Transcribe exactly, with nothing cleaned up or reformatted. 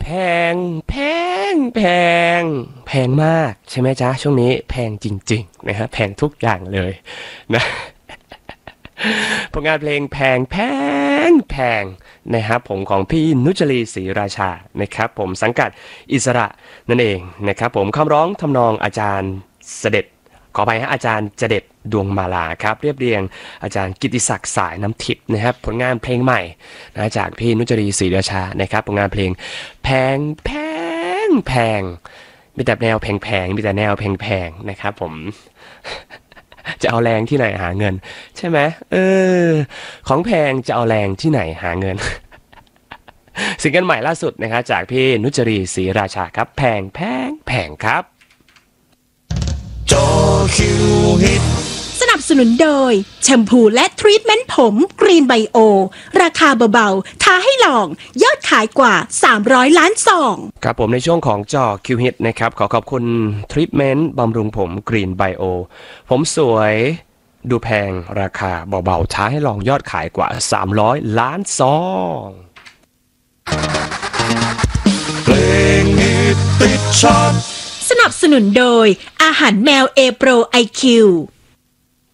แพงแพงแพงแพงมากใช่ไหมจ๊ะช่วงนี้แพงจริงๆนะฮะแพงทุกอย่างเลยนะผลงานเพลงแพงแพงแพงนะครับผมของพี่นุจรีศรีราชานะครับผมสังกัดอิสระนั่นเองนะครับผมคำร้องทำนองอาจารย์เสด็จขอไปฮะอาจารย์เจเด็ดดวงมาลาครับเรียบเรียงอาจารย์กิติศักดิ์สายน้ำทิพย์นะครับผลงานเพลงใหม่นะจากพี่นุจรีศรีราชานะครับผลงานเพลงแพงแพงแพงมีแต่แนวแพงแพงมีแต่แนวแพงแพงนะครับผมจะเอาแรงที่ไหนหาเงินใช่ไหมเออของแพงจะเอาแรงที่ไหนหาเงินซิงเกิลใหม่ล่าสุดนะครับจากพี่นุจรีศรีราชาครับแพงแพงแพงครับจอคิวฮิตสนับสนุนโดยแชมพูและทรีทเมนต์ผมกรีนไบโอราคาเบาๆท้าให้ลองยอดขายกว่าสามร้อยล้านซองครับผมในช่วงของจอคิวฮิตนะครับขอขอบคุณทรีทเมนต์บำรุงผมกรีนไบโอผมสวยดูแพงราคาเบาๆท้าให้ลองยอดขายกว่าสามร้อยล้านซองเพลงฮิตติดชาร์ตสนับสนุนโดยอาหารแมวเอโปรไอคิว